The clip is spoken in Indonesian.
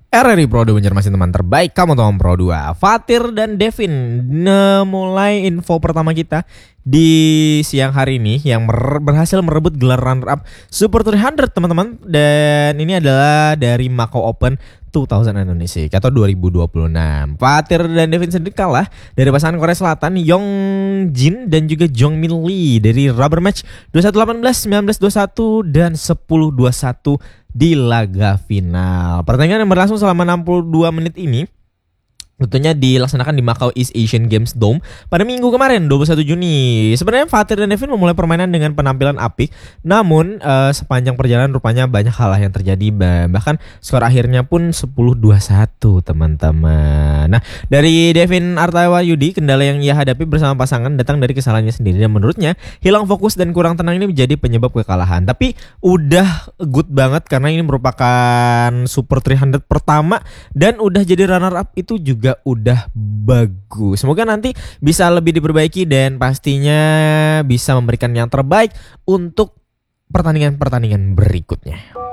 RRI Pro 2 Banjarmasin, teman terbaik kamu teman Pro 2. Fatir dan Devin mulai info pertama kita di siang hari ini yang berhasil merebut gelar runner up Super 300 teman-teman. Dan ini adalah dari Macau Open 2026 atau 2026. Fatir dan Devin sendiri kalah dari pasangan Korea Selatan Yong Jin dan juga Jong Min Lee dari rubber match 21-18, 19-21 dan 10-21 di laga final. Pertandingan yang berlangsung selama 62 menit ini tentunya dilaksanakan di Macau East Asian Games Dome pada minggu kemarin 21 Juni. Sebenarnya Fatir dan Devin memulai permainan dengan penampilan apik, namun sepanjang perjalanan rupanya banyak hal yang terjadi, bahkan skor akhirnya pun 10-21 teman-teman. Nah, dari Devin Artawayudi, kendala yang ia hadapi bersama pasangan datang dari kesalahannya sendiri dan menurutnya hilang fokus dan kurang tenang ini menjadi penyebab kekalahan. Tapi udah good banget karena ini merupakan Super 300 pertama dan udah jadi runner up itu juga udah bagus. Semoga nanti bisa lebih diperbaiki dan pastinya bisa memberikan yang terbaik untuk pertandingan-pertandingan berikutnya.